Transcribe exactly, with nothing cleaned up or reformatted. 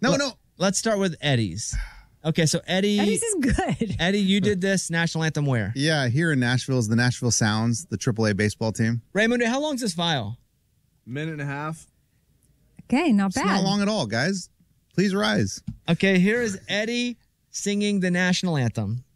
No, Let- no. Let's start with Eddie's. Okay, so Eddie. Eddie's is good. Eddie, you did this national anthem where? Yeah, here in Nashville is the Nashville Sounds, the triple A baseball team. Raymond, how long's this file? Minute and a half. Okay, not It's bad. not long at all, guys. Please rise. Okay, here is Eddie singing the national anthem.